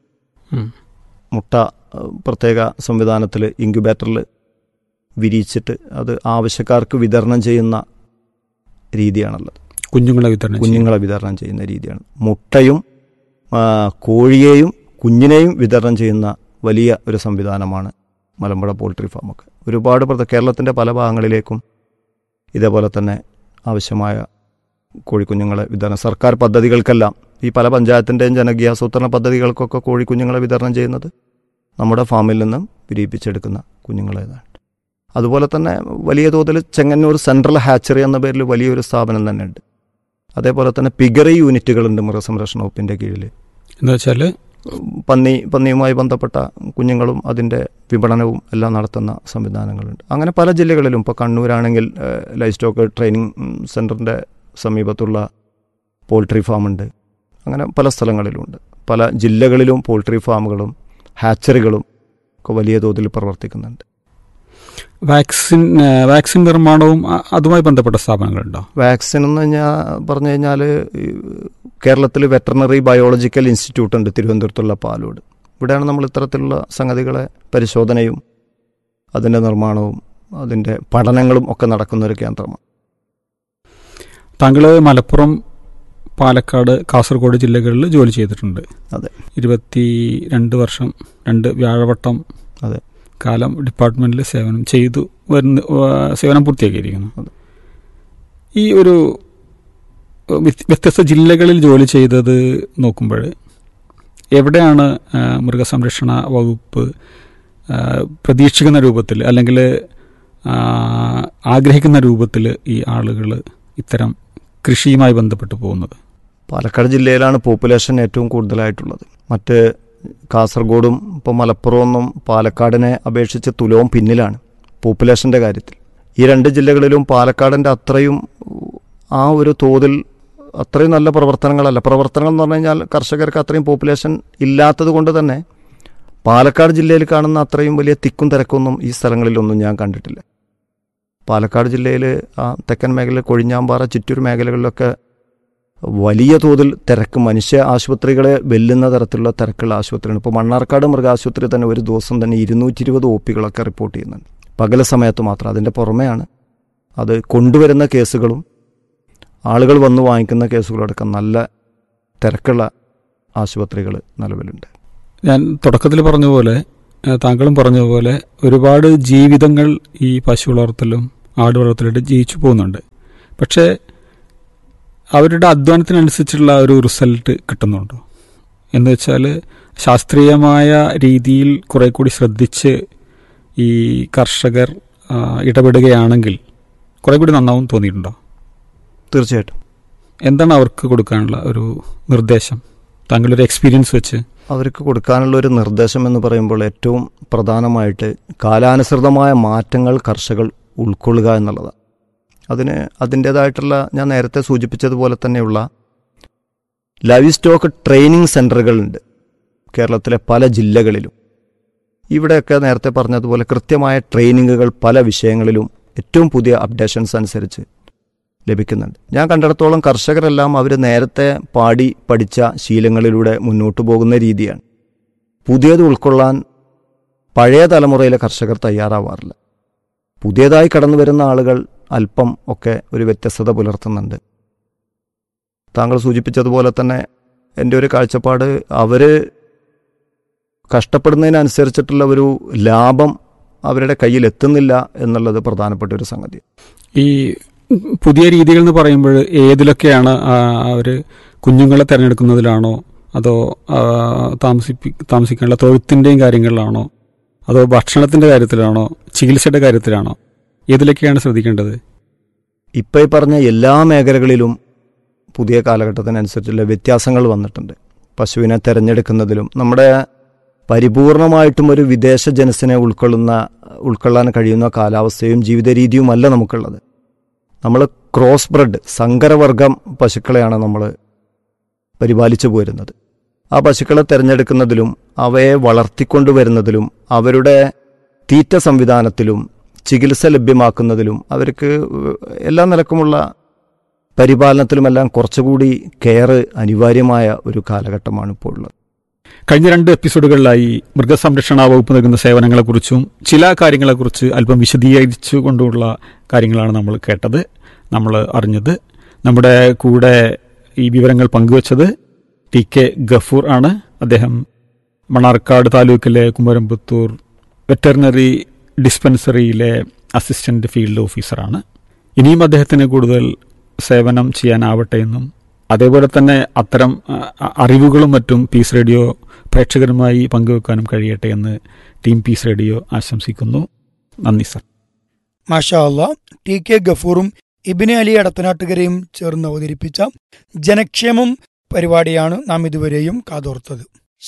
Speaker 3: മുട്ട പ്രത്യേക സംവിധാനത്തിൽ ഇൻക്യുബേറ്ററിൽ വിരിയിച്ചിട്ട് അത് ആവശ്യക്കാർക്ക് വിതരണം ചെയ്യുന്ന രീതിയാണുള്ളത്. കുഞ്ഞുങ്ങളെ വിതരണം ചെയ്യുന്ന രീതിയാണ്. മുട്ടയും കോഴിയെയും കുഞ്ഞിനെയും വിതരണം ചെയ്യുന്ന വലിയ ഒരു സംവിധാനമാണ് മലമ്പുഴ പോൾട്രി ഫാമൊക്കെ. ഒരുപാട് കേരളത്തിൻ്റെ പല ഭാഗങ്ങളിലേക്കും ഇതേപോലെ തന്നെ ആവശ്യമായ കോഴിക്കുഞ്ഞുങ്ങളെ വിതരണം, സർക്കാർ പദ്ധതികൾക്കെല്ലാം ഈ പല പഞ്ചായത്തിൻ്റെയും ജനകീയാസൂത്രണ പദ്ധതികൾക്കൊക്കെ കോഴിക്കുഞ്ഞുങ്ങളെ വിതരണം ചെയ്യുന്നത് നമ്മുടെ ഫാമിൽ നിന്നും വിരിയിപ്പിച്ചെടുക്കുന്ന കുഞ്ഞുങ്ങളേതാണ്. അതുപോലെ തന്നെ വലിയ തോതിൽ ചെങ്ങന്നൂർ സെൻട്രൽ ഹാച്ചറി എന്ന പേരിൽ വലിയൊരു സ്ഥാപനം തന്നെ ഉണ്ട്. അതേപോലെ തന്നെ പിഗറി യൂണിറ്റുകളുണ്ട് മൃഗസംരക്ഷണ വകുപ്പിൻ്റെ കീഴിൽ.
Speaker 2: എന്താ വെച്ചാൽ
Speaker 3: പന്നിയുമായി ബന്ധപ്പെട്ട കുഞ്ഞുങ്ങളും അതിൻ്റെ വിപണനവും എല്ലാം നടത്തുന്ന സംവിധാനങ്ങളുണ്ട്. അങ്ങനെ പല ജില്ലകളിലും, ഇപ്പോൾ കണ്ണൂരാണെങ്കിൽ ലൈഫ് സ്റ്റോക്ക് ട്രെയിനിങ് സെൻറ്ററിൻ്റെ സമീപത്തുള്ള പോൾട്രി ഫാമുണ്ട്. അങ്ങനെ പല സ്ഥലങ്ങളിലുമുണ്ട്. പല ജില്ലകളിലും പോൾട്രി ഫാമുകളും ഹാച്ചറികളും ഒക്കെ വലിയ തോതിൽ പ്രവർത്തിക്കുന്നുണ്ട്.
Speaker 2: വാക്സിൻ നിർമ്മാണവും അതുമായി ബന്ധപ്പെട്ട സ്ഥാപനങ്ങളുണ്ടോ?
Speaker 3: വാക്സിൻ എന്ന് പറഞ്ഞു കഴിഞ്ഞാൽ കേരളത്തിൽ വെറ്ററിനറി ബയോളജിക്കൽ ഇൻസ്റ്റിറ്റ്യൂട്ട് ഉണ്ട് തിരുവനന്തപുരത്തുള്ള പാലോട്. ഇവിടെയാണ് നമ്മൾ ഇത്തരത്തിലുള്ള സംഗതികളെ പരിശോധനയും അതിൻ്റെ നിർമ്മാണവും അതിൻ്റെ പഠനങ്ങളും ഒക്കെ നടക്കുന്നൊരു കേന്ദ്രമാണ്.
Speaker 2: താങ്കൾ മലപ്പുറം, പാലക്കാട്, കാസർഗോഡ് ജില്ലകളിൽ ജോലി ചെയ്തിട്ടുണ്ട്.
Speaker 3: അതെ.
Speaker 2: 22 വർഷം 2 വ്യാഴവട്ടം
Speaker 3: അതെ
Speaker 2: കാലം ഡിപ്പാർട്ട്മെന്റിൽ സേവനം പൂർത്തിയാക്കിയിരിക്കുന്നു. ഈ ഒരു വ്യത്യസ്ത ജില്ലകളിൽ ജോലി ചെയ്തത് നോക്കുമ്പോൾ എവിടെയാണ് മൃഗസംരക്ഷണ വകുപ്പ് പ്രതീക്ഷിക്കുന്ന രൂപത്തിൽ അല്ലെങ്കിൽ ആഗ്രഹിക്കുന്ന രൂപത്തിൽ ഈ ആളുകൾ ഇത്തരം കൃഷിയുമായി ബന്ധപ്പെട്ട് പോകുന്നത്?
Speaker 3: പാലക്കാട് ജില്ലയിലാണ് പോപ്പുലേഷൻ ഏറ്റവും കൂടുതലായിട്ടുള്ളത്. മറ്റ് കാസർഗോഡും ഇപ്പോൾ മലപ്പുറമൊന്നും പാലക്കാടിനെ അപേക്ഷിച്ച് തുലവും പിന്നിലാണ് പോപ്പുലേഷൻ്റെ കാര്യത്തിൽ. ഈ 2 ജില്ലകളിലും പാലക്കാടിൻ്റെ അത്രയും ആ ഒരു തോതിൽ അത്രയും നല്ല പ്രവർത്തനങ്ങൾ എന്ന് പറഞ്ഞു കഴിഞ്ഞാൽ കർഷകർക്ക് അത്രയും പോപ്പുലേഷൻ ഇല്ലാത്തത് കൊണ്ട് തന്നെ പാലക്കാട് ജില്ലയിൽ കാണുന്ന അത്രയും വലിയ തിക്കും തിരക്കൊന്നും ഈ സ്ഥലങ്ങളിലൊന്നും ഞാൻ കണ്ടിട്ടില്ല. പാലക്കാട് ജില്ലയിൽ ആ തെക്കൻ മേഖല, കൊഴിഞ്ഞാമ്പാറ, ചിറ്റൂർ മേഖലകളിലൊക്കെ വലിയ തോതിൽ തിരക്ക്, മനുഷ്യ ആശുപത്രികളെ വെല്ലുന്ന തരത്തിലുള്ള തിരക്കുള്ള ആശുപത്രിയാണ്. ഇപ്പോൾ മണ്ണാർക്കാട് മൃഗാശുപത്രി തന്നെ ഒരു ദിവസം തന്നെ 220 OP റിപ്പോർട്ട് ചെയ്യുന്നുണ്ട്, പകല സമയത്ത് മാത്രം. അതിൻ്റെ പുറമെയാണ് അത് കൊണ്ടുവരുന്ന കേസുകളും ആളുകൾ വന്ന് വാങ്ങിക്കുന്ന കേസുകളടക്കം നല്ല തിരക്കുള്ള ആശുപത്രികൾ നിലവിലുണ്ട്.
Speaker 2: ഞാൻ തുടക്കത്തിൽ പറഞ്ഞ പോലെ, താങ്കളും പറഞ്ഞ പോലെ ഒരുപാട് ജീവിതങ്ങൾ ഈ പശു വളർത്തലും ആടുവളർത്തലായിട്ട് ജീവിച്ചു പോകുന്നുണ്ട്. പക്ഷേ അവരുടെ അധ്വാനത്തിനനുസരിച്ചുള്ള ഒരു റിസൾട്ട് കിട്ടുന്നുണ്ടോ എന്ന് വെച്ചാൽ ശാസ്ത്രീയമായ രീതിയിൽ കുറെ കൂടി ശ്രദ്ധിച്ച് ഈ കർഷകർ ഇടപെടുകയാണെങ്കിൽ കുറെ കൂടി നന്നാവും തോന്നിയിട്ടുണ്ടോ?
Speaker 3: തീർച്ചയായിട്ടും.
Speaker 2: എന്താണ് അവർക്ക് കൊടുക്കാനുള്ള ഒരു നിർദ്ദേശം താങ്കളുടെ ഒരു എക്സ്പീരിയൻസ് വെച്ച്?
Speaker 3: അവർക്ക് കൊടുക്കാനുള്ള ഒരു നിർദ്ദേശം എന്ന് പറയുമ്പോൾ ഏറ്റവും പ്രധാനമായിട്ട് കാലാനുസൃതമായ മാറ്റങ്ങൾ കർഷകർ ഉൾക്കൊള്ളുക എന്നുള്ളതാണ്. അതിന് അതിൻ്റേതായിട്ടുള്ള ഞാൻ നേരത്തെ സൂചിപ്പിച്ചതുപോലെ തന്നെയുള്ള ലൈവ് സ്റ്റോക്ക് ട്രെയിനിങ് സെൻ്ററുകളുണ്ട് കേരളത്തിലെ പല ജില്ലകളിലും. ഇവിടെയൊക്കെ നേരത്തെ പറഞ്ഞതുപോലെ കൃത്യമായ ട്രെയിനിങ്ങുകൾ പല വിഷയങ്ങളിലും ഏറ്റവും പുതിയ അപ്ഡേഷൻസ് അനുസരിച്ച് ലഭിക്കുന്നുണ്ട്. ഞാൻ കണ്ടിടത്തോളം കർഷകരെല്ലാം അവർ നേരത്തെ പാടി പഠിച്ച ശീലങ്ങളിലൂടെ മുന്നോട്ട് പോകുന്ന രീതിയാണ്. പുതിയത് ഉൾക്കൊള്ളാൻ പഴയ തലമുറയിലെ കർഷകർ തയ്യാറാവാറില്ല. പുതിയതായി കടന്നു വരുന്ന ആളുകൾ അല്പം ഒക്കെ ഒരു വ്യത്യസ്തത പുലർത്തുന്നുണ്ട്. താങ്കൾ സൂചിപ്പിച്ചതുപോലെ തന്നെ എൻ്റെ ഒരു കാഴ്ചപ്പാട് അവർ കഷ്ടപ്പെടുന്നതിനനുസരിച്ചിട്ടുള്ള ഒരു ലാഭം അവരുടെ കയ്യിൽ എത്തുന്നില്ല എന്നുള്ളത് പ്രധാനപ്പെട്ട ഒരു സംഗതി.
Speaker 2: ഈ പുതിയ രീതികൾ എന്ന് പറയുമ്പോൾ ഏതിലൊക്കെയാണ് അവർ കുഞ്ഞുങ്ങളെ തിരഞ്ഞെടുക്കുന്നതിലാണോ അതോ താമസിക്കാനുള്ള തൊഴുത്തിൻ്റെയും കാര്യങ്ങളിലാണോ അതോ ഭക്ഷണത്തിൻ്റെ കാര്യത്തിലാണോ ചികിത്സയുടെ കാര്യത്തിലാണോ ഏതിലൊക്കെയാണ് ശ്രദ്ധിക്കേണ്ടത്?
Speaker 3: ഇപ്പോൾ ഈ പറഞ്ഞ എല്ലാ മേഖലകളിലും പുതിയ കാലഘട്ടത്തിനനുസരിച്ചുള്ള വ്യത്യാസങ്ങൾ വന്നിട്ടുണ്ട്. പശുവിനെ തിരഞ്ഞെടുക്കുന്നതിലും നമ്മുടെ പരിപൂർണമായിട്ടും ഒരു വിദേശ ജനസിനെ ഉൾക്കൊള്ളാൻ കഴിയുന്ന കാലാവസ്ഥയും ജീവിത രീതിയുമല്ല നമുക്കുള്ളത്. നമ്മൾ ക്രോസ് ബ്രെഡ് സങ്കരവർഗം പശുക്കളെയാണ് നമ്മൾ പരിപാലിച്ചു പോരുന്നത്. ആ പശുക്കളെ തിരഞ്ഞെടുക്കുന്നതിലും അവയെ വളർത്തിക്കൊണ്ടുവരുന്നതിലും അവരുടെ തീറ്റ സംവിധാനത്തിലും ചികിത്സ ലഭ്യമാക്കുന്നതിലും അവർക്ക് എല്ലാ നിലക്കുമുള്ള പരിപാലനത്തിലുമെല്ലാം കുറച്ചുകൂടി കെയർ അനിവാര്യമായ ഒരു കാലഘട്ടമാണ് ഇപ്പോൾ ഉള്ളത്.
Speaker 2: കഴിഞ്ഞ 2 എപ്പിസോഡുകളിലായി മൃഗസംരക്ഷണ വകുപ്പ് നൽകുന്ന സേവനങ്ങളെക്കുറിച്ചും ചില കാര്യങ്ങളെക്കുറിച്ച് അല്പം വിശദീകരിച്ചു കൊണ്ടുള്ള കാര്യങ്ങളാണ് നമ്മൾ കേട്ടത്, നമ്മൾ അറിഞ്ഞത്. നമ്മുടെ കൂടെ ഈ വിവരങ്ങൾ പങ്കുവച്ചത് TK ഗഫൂർ ആണ്. അദ്ദേഹം മണ്ണാർക്കാട് താലൂക്കിലെ കുമരമ്പത്തൂർ വെറ്ററിനറി ഡിസ്പെൻസറിയിലെ അസിസ്റ്റന്റ് ഫീൽഡ് ഓഫീസറാണ്. ഇനിയും അദ്ദേഹത്തിന് കൂടുതൽ സേവനം ചെയ്യാനാവട്ടെ എന്നും അതേപോലെ തന്നെ അത്തരം അറിവുകളും മറ്റും പീസ് റേഡിയോ പ്രേക്ഷകരുമായി പങ്കുവെക്കാനും കഴിയട്ടെ എന്ന് ടീം പീസ് റേഡിയോ ആശംസിക്കുന്നു. നന്ദി സർ.
Speaker 4: മാഷാ അല്ലാഹ്. TK ഗഫൂറും ഇബ്നു അലി അടത്തനാട്ടുകരയും ചേർന്ന് അവതരിപ്പിച്ച ജനക്ഷേമം പരിപാടിയാണ് നാം ഇതുവരെയും കാതോർത്തത്.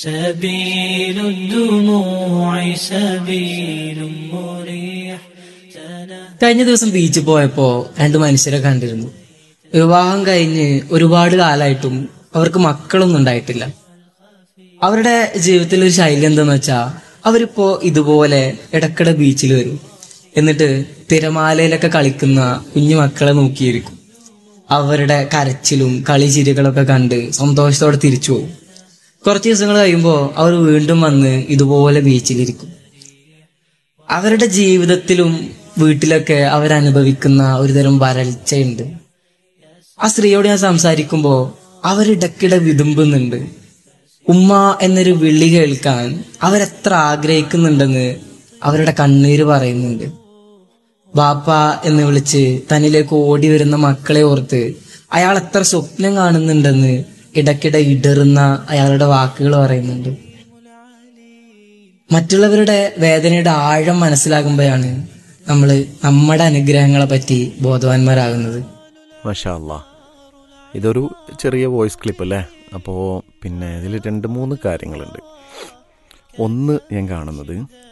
Speaker 5: കഴിഞ്ഞ ദിവസം ബീച്ചിൽ പോയപ്പോ 2 മനുഷ്യരെ കണ്ടിരുന്നു. വിവാഹം കഴിഞ്ഞ് ഒരുപാട് കാലമായിട്ടും അവർക്ക് മക്കളൊന്നും ഉണ്ടായിട്ടില്ല. അവരുടെ ജീവിതത്തിൽ ഒരു ശൈലി എന്താന്ന് വെച്ചാ അവരിപ്പോ ഇതുപോലെ ഇടക്കിടെ ബീച്ചിൽ വരും. എന്നിട്ട് തിരമാലയിലൊക്കെ കളിക്കുന്ന കുഞ്ഞു മക്കളെ നോക്കിയിരിക്കും. അവരുടെ കരച്ചിലും കളിചിരികളൊക്കെ കണ്ട് സന്തോഷത്തോടെ തിരിച്ചു പോകും. കുറച്ച് ദിവസങ്ങൾ കഴിയുമ്പോൾ അവർ വീണ്ടും വന്ന് ഇതുപോലെ ബീച്ചിലിരിക്കും. അവരുടെ ജീവിതത്തിലും വീട്ടിലൊക്കെ അവരനുഭവിക്കുന്ന ഒരുതരം വരൾച്ചയുണ്ട്. ആ സ്ത്രീയോട് ഞാൻ സംസാരിക്കുമ്പോ അവരിടക്കിടെ വിതുമ്പുന്നുണ്ട്. ഉമ്മ എന്നൊരു വിളി കേൾക്കാൻ അവരെത്ര ആഗ്രഹിക്കുന്നുണ്ടെന്ന് അവരുടെ കണ്ണീര് പറയുന്നുണ്ട്. ബാപ്പ എന്ന് വിളിച്ച് തന്നിലേക്ക് ഓടി വരുന്ന മക്കളെ ഓർത്ത് അയാൾ എത്ര സ്വപ്നം കാണുന്നുണ്ടെന്ന് ഇടയ്ക്കിടെ ഇടറുന്ന അയാളുടെ വാക്കുകൾ പറയുന്നുണ്ട്. മറ്റുള്ളവരുടെ വേദനയുടെ ആഴം മനസ്സിലാകുമ്പോഴാണ് നമ്മൾ നമ്മുടെ അനുഗ്രഹങ്ങളെ പറ്റി ബോധവാന്മാരാകുന്നത്.
Speaker 6: മാഷാ അല്ലാ. ഇതൊരു ചെറിയ വോയിസ് ക്ലിപ്പ് അല്ലേ? അപ്പോൾ പിന്നെ ഇതിൽ 2-3 കാര്യങ്ങളുണ്ട്. ഒന്ന്, ഞാൻ കാണുന്നത്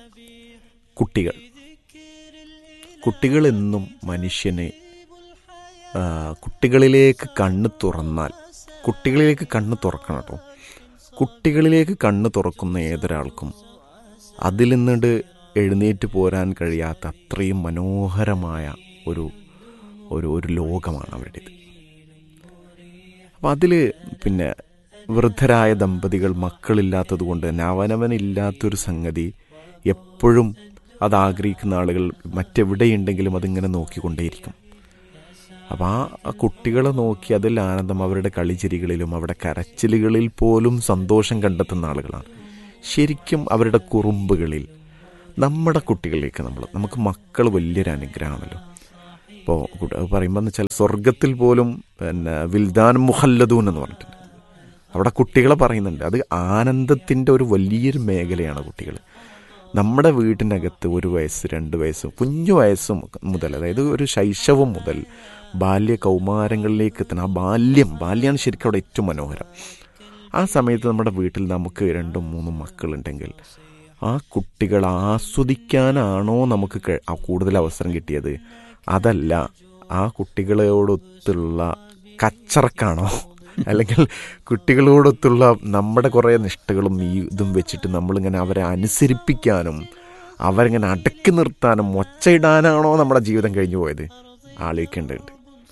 Speaker 6: കുട്ടികൾ എന്നും മനുഷ്യന് കുട്ടികളിലേക്ക് കണ്ണ് തുറന്നാൽ, കുട്ടികളിലേക്ക് കണ്ണ് തുറക്കണം കേട്ടോ. കുട്ടികളിലേക്ക് കണ്ണ് തുറക്കുന്ന ഏതൊരാൾക്കും അതിൽ നിന്നിട്ട് എഴുന്നേറ്റ് പോരാൻ കഴിയാത്ത അത്രയും മനോഹരമായ ഒരു ലോകമാണ് അവരുടേത്. അപ്പം അതിൽ പിന്നെ വൃദ്ധരായ ദമ്പതികൾ മക്കളില്ലാത്തത് കൊണ്ട് തന്നെ അവനവനില്ലാത്തൊരു സംഗതി എപ്പോഴും അതാഗ്രഹിക്കുന്ന ആളുകൾ മറ്റെവിടെയുണ്ടെങ്കിലും അതിങ്ങനെ നോക്കിക്കൊണ്ടേയിരിക്കും. അപ്പം ആ കുട്ടികളെ നോക്കി അതിൽ ആനന്ദം, അവരുടെ കളിച്ചിരികളിലും അവരുടെ കരച്ചിലുകളിൽ പോലും സന്തോഷം കണ്ടെത്തുന്ന ആളുകളാണ്. ശരിക്കും അവരുടെ കുറുമ്പുകളിൽ നമ്മുടെ കുട്ടികളിലേക്ക് നമുക്ക് മക്കൾ വലിയൊരു അനുഗ്രഹമാണല്ലോ. ഇപ്പോൾ പറയുമ്പോൾ എന്ന് വെച്ചാൽ സ്വർഗത്തിൽ പോലും പിന്നെ വിൽദാൻ മുഹല്ലദൂൻ എന്ന് പറഞ്ഞിട്ടുണ്ട്. അവിടെ കുട്ടികളെ പറയുന്നുണ്ട്. അത് ആനന്ദത്തിൻ്റെ ഒരു വലിയൊരു മേഖലയാണ് കുട്ടികൾ. നമ്മുടെ വീട്ടിനകത്ത് 1 വയസ്സ് 2 വയസ്സും കുഞ്ഞു വയസ്സും മുതൽ, അതായത് ഒരു ശൈശവം മുതൽ ബാല്യ കൗമാരങ്ങളിലേക്ക് എത്തുന്ന ആ ബാല്യമാണ് ശരിക്കും അവിടെ ഏറ്റവും മനോഹരം. ആ സമയത്ത് നമ്മുടെ വീട്ടിൽ നമുക്ക് 2-3 മക്കളുണ്ടെങ്കിൽ ആ കുട്ടികൾ ആസ്വദിക്കാനാണോ നമുക്ക് കൂടുതൽ അവസരം കിട്ടിയത്, അതല്ല ആ കുട്ടികളോടൊത്തുള്ള കച്ചറക്കാണോ, അല്ലെങ്കിൽ കുട്ടികളോടൊത്തുള്ള നമ്മുടെ കുറേ നിഷ്ഠകളും ഈ ഇതും വെച്ചിട്ട് നമ്മളിങ്ങനെ അവരെ അനുസരിപ്പിക്കാനും അവരിങ്ങനെ അടക്കി നിർത്താനും ഒച്ചയിടാനാണോ നമ്മുടെ ജീവിതം കഴിഞ്ഞു പോയത് ആലോചിക്കേണ്ടതുണ്ട്.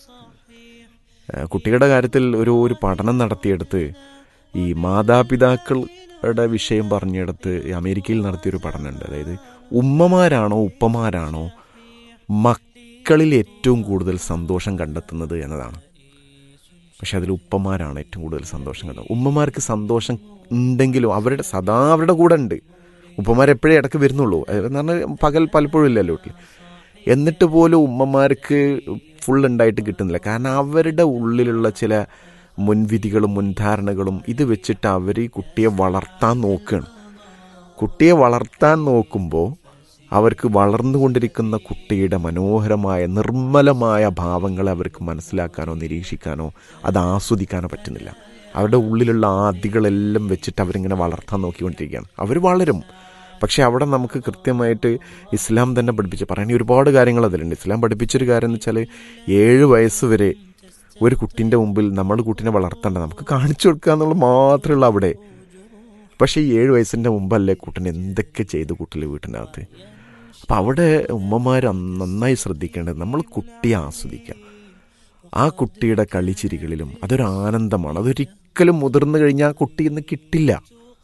Speaker 6: കുട്ടികളുടെ കാര്യത്തിൽ ഒരു പഠനം നടത്തിയെടുത്ത് ഈ മാതാപിതാക്കളുടെ വിഷയം പറഞ്ഞെടുത്ത് അമേരിക്കയിൽ നടത്തിയൊരു പഠനമുണ്ട്. അതായത് ഉമ്മമാരാണോ ഉപ്പമാരാണോ മക്കളിൽ ഏറ്റവും കൂടുതൽ സന്തോഷം കണ്ടെത്തുന്നത് എന്നതാണ്. പക്ഷെ അതിൽ ഉപ്പമാരാണ് ഏറ്റവും കൂടുതൽ സന്തോഷം കണ്ടെത്തുന്നത്. ഉമ്മമാർക്ക് സന്തോഷം ഉണ്ടെങ്കിലും അവരുടെ കൂടെ ഉണ്ട്. ഉപ്പമാരെപ്പോഴേ ഇടയ്ക്ക് വരുന്നുള്ളൂ എന്ന് പറഞ്ഞാൽ പകൽ പലപ്പോഴും ഇല്ലല്ലോ വീട്ടിൽ. എന്നിട്ട് പോലും ഉമ്മമാർക്ക് ഫുൾ ഉണ്ടായിട്ട് കിട്ടുന്നില്ല. കാരണം അവരുടെ ഉള്ളിലുള്ള ചില മുൻവിധികളും മുൻധാരണകളും ഇത് വെച്ചിട്ട് അവർ കുട്ടിയെ വളർത്താൻ നോക്കുകയാണ്. കുട്ടിയെ വളർത്താൻ നോക്കുമ്പോൾ അവർക്ക് വളർന്നുകൊണ്ടിരിക്കുന്ന കുട്ടിയുടെ മനോഹരമായ നിർമ്മലമായ ഭാവങ്ങളെ അവർക്ക് മനസ്സിലാക്കാനോ നിരീക്ഷിക്കാനോ അത് ആസ്വദിക്കാനോ പറ്റുന്നില്ല. അവരുടെ ഉള്ളിലുള്ള ആദികളെല്ലാം വെച്ചിട്ട് അവരിങ്ങനെ വളർത്താൻ നോക്കിക്കൊണ്ടിരിക്കുകയാണ്. അവർ വളരും. പക്ഷേ അവിടെ നമുക്ക് കൃത്യമായിട്ട് ഇസ്ലാം തന്നെ പഠിപ്പിച്ച് പറയണ ഒരുപാട് കാര്യങ്ങൾ അതിലുണ്ട്. ഇസ്ലാം പഠിപ്പിച്ചൊരു കാര്യം എന്ന് വെച്ചാൽ 7 വയസ്സ് വരെ ഒരു കുട്ടീൻ്റെ മുമ്പിൽ നമ്മൾ കുട്ടീനെ വളർത്തേണ്ട, നമുക്ക് കാണിച്ചു കൊടുക്കുക എന്നുള്ളത് മാത്രമേ ഉള്ളൂ അവിടെ. പക്ഷേ ഈ 7 വയസ്സിൻ്റെ മുമ്പല്ലേ കുട്ടീനെ എന്തൊക്കെ ചെയ്ത് കുട്ടികൾ വീട്ടിനകത്ത്. അപ്പം അവിടെ ഉമ്മമാർ നന്നായി ശ്രദ്ധിക്കേണ്ടത് നമ്മൾ കുട്ടിയെ ആസ്വദിക്കുക. ആ കുട്ടിയുടെ കളിച്ചിരികളിലും അതൊരു ആനന്ദമാണ്. അതൊരിക്കലും മുതിർന്നു കഴിഞ്ഞാൽ കുട്ടി ഇന്ന് കിട്ടില്ല.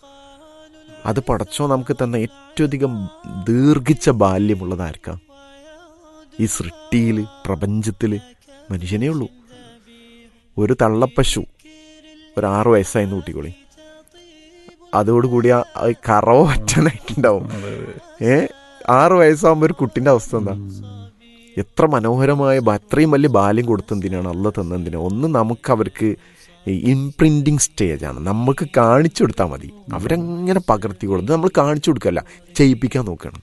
Speaker 6: അത് പടച്ചോ നമുക്ക് തന്ന ഏറ്റവും അധികം ദീർഘിച്ച ബാല്യമുള്ളതായിരിക്കാം ഈ സൃഷ്ടിയിൽ, പ്രപഞ്ചത്തിൽ മനുഷ്യനേ ഉള്ളൂ. ഒരു തള്ളപ്പശു 6 വയസ്സായെന്ന് കൂട്ടിക്കോളി, അതോടുകൂടി ആ കറവ പറ്റാനായിട്ടുണ്ടാവും. 6 വയസ്സാകുമ്പോൾ ഒരു കുട്ടിൻ്റെ അവസ്ഥ എന്താ? എത്ര മനോഹരമായ അത്രയും വലിയ ബാല്യം കൊടുത്തെന്തിനാണ് അള്ള തന്നെന്തിനാണ്? ഒന്ന് നമുക്ക് അവർക്ക് ഇംപ്രിൻറ്റിങ് സ്റ്റേജാണ്, നമുക്ക് കാണിച്ചു കൊടുത്താൽ മതി. അവരങ്ങനെ പകർത്തി കൊടുത്ത് നമ്മൾ കാണിച്ചു കൊടുക്കല്ല, ചെയ്യിപ്പിക്കാൻ നോക്കണം.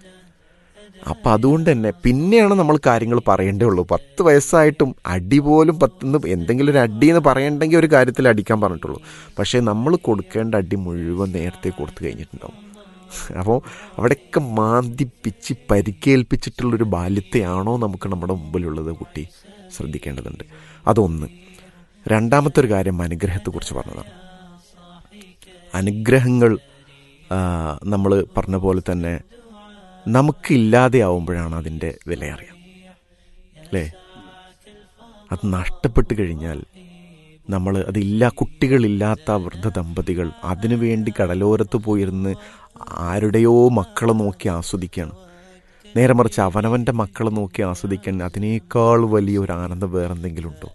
Speaker 6: അപ്പം അതുകൊണ്ട് തന്നെ പിന്നെയാണ് നമ്മൾ കാര്യങ്ങൾ പറയേണ്ടേ ഉള്ളൂ. 10 വയസ്സായിട്ടും അടി പോലും 10 എന്തെങ്കിലും ഒരു അടി എന്ന് പറയണ്ടെങ്കിൽ ഒരു കാര്യത്തിൽ അടിക്കാൻ പറഞ്ഞിട്ടുള്ളൂ. പക്ഷേ നമ്മൾ കൊടുക്കേണ്ട അടി മുഴുവൻ നേരത്തെ കൊടുത്തു കഴിഞ്ഞിട്ടുണ്ടാവും. അപ്പോൾ അവിടെയൊക്കെ മാന്തിപ്പിച്ച് പരിക്കേൽപ്പിച്ചിട്ടുള്ളൊരു ബാല്യത്തെയാണോ നമുക്ക് നമ്മുടെ മുമ്പിലുള്ളത്? കുട്ടി ശ്രദ്ധിക്കേണ്ടതുണ്ട്. അതൊന്ന്. രണ്ടാമത്തെ ഒരു കാര്യം അനുഗ്രഹത്തെക്കുറിച്ച് പറഞ്ഞതാണ്. അനുഗ്രഹങ്ങൾ നമ്മൾ പറഞ്ഞ പോലെ തന്നെ നമുക്കില്ലാതെ ആവുമ്പോഴാണ് അതിൻ്റെ വില അറിയാം, അല്ലേ? അത് നഷ്ടപ്പെട്ട് കഴിഞ്ഞാൽ നമ്മൾ കുട്ടികളില്ലാത്ത വൃദ്ധ ദമ്പതികൾ അതിനു വേണ്ടി കടലോരത്ത് പോയിരുന്ന് ആരുടെയോ മക്കളെ നോക്കി ആസ്വദിക്കുകയാണ്. നേരെ മറിച്ച് അവനവൻ്റെ മക്കളെ നോക്കി ആസ്വദിക്കാൻ അതിനേക്കാൾ വലിയൊരു ആനന്ദം വേറെന്തെങ്കിലും ഉണ്ടോ?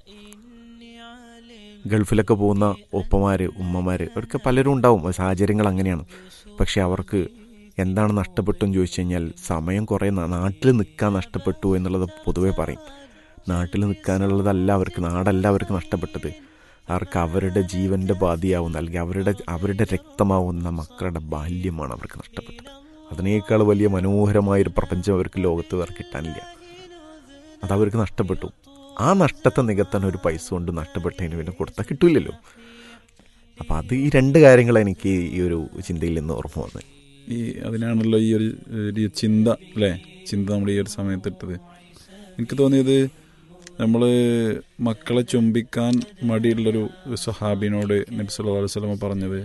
Speaker 6: ഗൾഫിലൊക്കെ പോകുന്ന ഒപ്പമാർ, ഉമ്മമാർ, അവർക്ക് പലരും ഉണ്ടാവും, സാഹചര്യങ്ങൾ അങ്ങനെയാണ്. പക്ഷെ അവർക്ക് എന്താണ് നഷ്ടപ്പെട്ടെന്ന് ചോദിച്ചു കഴിഞ്ഞാൽ സമയം കുറേ നാട്ടിൽ നിൽക്കാൻ നഷ്ടപ്പെട്ടു എന്നുള്ളത് പൊതുവേ പറയും. നാട്ടിൽ നിൽക്കാനുള്ളതല്ല അവർക്ക്, നാടല്ല അവർക്ക് നഷ്ടപ്പെട്ടത്. അവർക്ക് അവരുടെ ജീവൻ്റെ ബാധിയാവുന്ന അല്ലെങ്കിൽ അവരുടെ രക്തമാവുന്ന മക്കളുടെ ബാല്യമാണ് അവർക്ക് നഷ്ടപ്പെട്ടത്. അതിനേക്കാൾ വലിയ മനോഹരമായൊരു പ്രപഞ്ചം അവർക്ക് ലോകത്ത് വേറെ കിട്ടാനില്ല. അതവർക്ക് നഷ്ടപ്പെട്ടു. ആ നഷ്ടത്തെ നികത്താൻ ഒരു പൈസ കൊണ്ട് നഷ്ടപ്പെട്ടതിന് പിന്നെ കൊടുത്താൽ കിട്ടില്ലല്ലോ. അപ്പം അത് ഈ 2 കാര്യങ്ങൾ എനിക്ക് ഈ ഒരു ചിന്തയിൽ നിന്ന് ഓർമ്മ വന്നത്.
Speaker 2: അതിനാണല്ലോ ഈ ഒരു ചിന്ത, അല്ലേ? ചിന്ത നമ്മൾ ഈ ഒരു സമയത്തിട്ടത്. എനിക്ക് തോന്നിയത് നമ്മൾ മക്കളെ ചുംബിക്കാൻ മടിയുള്ളൊരു സ്വഹാബിനോട് നബി സല്ലല്ലാഹു അലൈഹി വസല്ലം പറഞ്ഞത്,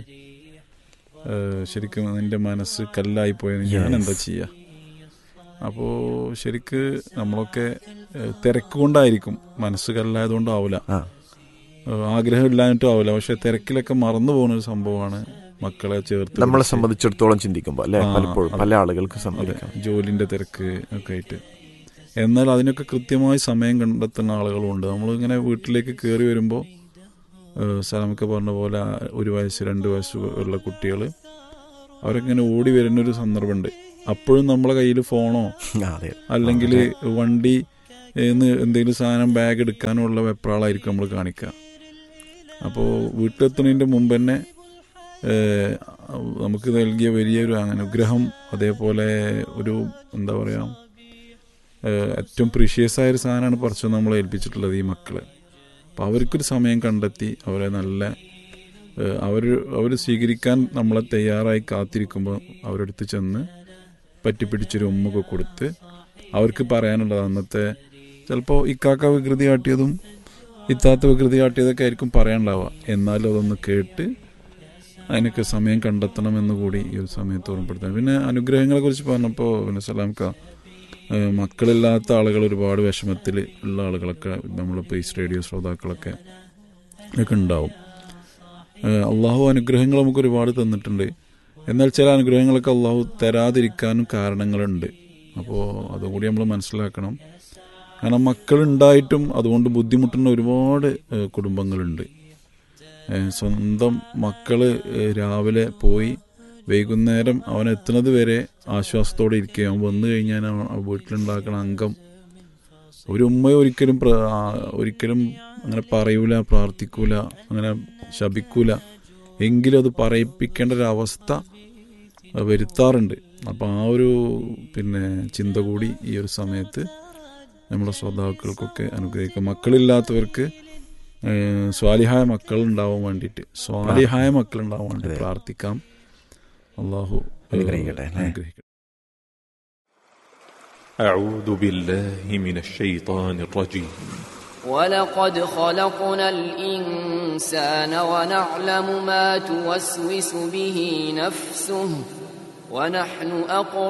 Speaker 2: ശരിക്കും എൻ്റെ മനസ്സ് കല്ലായി പോയെന്ന് ഞാൻ എന്താ ചെയ്യുക? അപ്പോൾ ശരിക്ക് നമ്മളൊക്കെ തിരക്ക് കൊണ്ടായിരിക്കും, മനസ്സ് കല്ലായതുകൊണ്ടും ആവില്ല, ആഗ്രഹം ഇല്ലാഞ്ഞിട്ടും ആവില്ല. പക്ഷെ തിരക്കിലൊക്കെ മറന്നു പോകുന്ന ഒരു സംഭവമാണ് മക്കളെ ചേർത്ത്
Speaker 6: നമ്മളെ സംബന്ധിച്ചിടത്തോളം ചിന്തിക്കുമ്പോൾ, അല്ലെ? പലപ്പോഴും പല ആളുകൾക്ക് സംബന്ധിക്കാം
Speaker 2: ജോലിൻ്റെ തിരക്ക് ഒക്കെ ആയിട്ട്. എന്നാൽ അതിനൊക്കെ കൃത്യമായി സമയം കണ്ടെത്തുന്ന ആളുകളുമുണ്ട്. നമ്മളിങ്ങനെ വീട്ടിലേക്ക് കയറി വരുമ്പോൾ സലാമൊക്കെ പറഞ്ഞ പോലെ 1 വയസ്സ് 2 വയസ്സ് ഉള്ള കുട്ടികൾ അവരൊക്കെ ഇങ്ങനെ ഓടി വരുന്നൊരു സന്ദർഭമുണ്ട്. അപ്പോഴും നമ്മളെ കയ്യിൽ ഫോണോ അല്ലെങ്കിൽ വണ്ടി
Speaker 7: എന്തെങ്കിലും സാധനം ബാഗ് എടുക്കാനുള്ള വെപ്രാളായിരിക്കും നമ്മൾ കാണിക്കുക. അപ്പോൾ വീട്ടിലെത്തുന്നതിൻ്റെ മുമ്പ് തന്നെ നമുക്ക് നൽകിയ വലിയൊരു അനുഗ്രഹം, അതേപോലെ ഒരു എന്താ പറയുക, ഏറ്റവും പ്രീഷ്യസ് ആയൊരു സാധനമാണ് പറിച്ചു നമ്മളെ ഏൽപ്പിച്ചിട്ടുള്ളത് ഈ മക്കളെ. അപ്പോൾ അവർക്കൊരു സമയം കണ്ടെത്തി അവരെ നല്ല അവർ സ്വീകരിക്കാൻ നമ്മളെ തയ്യാറായി കാത്തിരിക്കുമ്പോൾ അവരടുത്ത് ചെന്ന് പറ്റിപ്പിടിച്ചൊരു ഉമ്മൊക്കെ കൊടുത്ത് അവർക്ക് പറയാനുള്ളത് അന്നത്തെ ചിലപ്പോൾ ഇക്കാക്ക വികൃതി കാട്ടിയതും ഇത്താത്ത വികൃതി കാട്ടിയതൊക്കെ ആയിരിക്കും പറയാനുണ്ടാവുക. എന്നാലും അതൊന്ന് കേട്ട് അതിനൊക്കെ സമയം കണ്ടെത്തണമെന്ന് കൂടി ഈ ഒരു സമയത്ത് ഓർമ്മപ്പെടുത്താൻ. പിന്നെ അനുഗ്രഹങ്ങളെ കുറിച്ച് പറഞ്ഞപ്പോൾ പിന്നെ സലാംക്ക, മക്കളില്ലാത്ത ആളുകൾ ഒരുപാട് വിഷമത്തിൽ ഉള്ള ആളുകളൊക്കെ നമ്മൾ പീസ് റേഡിയോ ശ്രോതാക്കളൊക്കെ ഒക്കെ ഉണ്ടാവും. അള്ളാഹു അനുഗ്രഹങ്ങൾ നമുക്ക് ഒരുപാട് തന്നിട്ടുണ്ട്. എന്നാൽ ചില അനുഗ്രഹങ്ങളൊക്കെ അള്ളാഹു തരാതിരിക്കാനും കാരണങ്ങളുണ്ട്. അപ്പോൾ അതുകൂടി നമ്മൾ മനസ്സിലാക്കണം. കാരണം മക്കളുണ്ടായിട്ടും അതുകൊണ്ട് ബുദ്ധിമുട്ടുന്ന ഒരുപാട് കുടുംബങ്ങളുണ്ട്. സ്വന്തം മക്കള് രാവിലെ പോയി വൈകുന്നേരം അവൻ എത്തുന്നത് വരെ ആശ്വാസത്തോടെ ഇരിക്കുക. അവൻ വന്നു കഴിഞ്ഞാൽ വീട്ടിലുണ്ടാക്കുന്ന അംഗം ഒരു ഉമ്മ ഒരിക്കലും അങ്ങനെ പറയൂല, പ്രാർത്ഥിക്കൂല, അങ്ങനെ ശപിക്കൂല, എങ്കിലും അത് പറയിപ്പിക്കേണ്ട ഒരവസ്ഥ വരുത്താറുണ്ട്. അപ്പം ആ ഒരു പിന്നെ ചിന്ത കൂടി ഈ ഒരു സമയത്ത് നമ്മുടെ ശ്രോതാക്കൾക്കൊക്കെ അനുഗ്രഹിക്കും. മക്കളില്ലാത്തവർക്ക് സ്വാലിഹായ മക്കളുണ്ടാവാൻ വേണ്ടിയിട്ട് പ്രാർത്ഥിക്കാം. അള്ളാഹു അനുഗ്രഹിക്കട്ടെ.
Speaker 8: أعوذ بالله من الشيطان الرجيم.
Speaker 9: ولقد خلقنا الإنسان ونعلم ما توسوس به نفسه ونحن أقرب